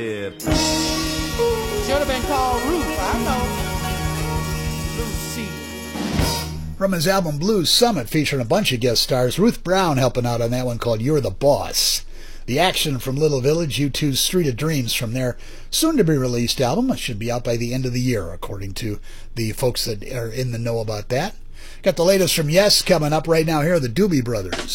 Should have been called Ruth, I know. Lucy. From his album Blues Summit, featuring a bunch of guest stars, Ruth Brown helping out on that one called You're the Boss. The Action from Little Village, U2's Street of Dreams from their soon-to-be-released album. It should be out by the end of the year, according to the folks that are in the know about that. Got the latest from Yes coming up right now. Here are the Doobie Brothers.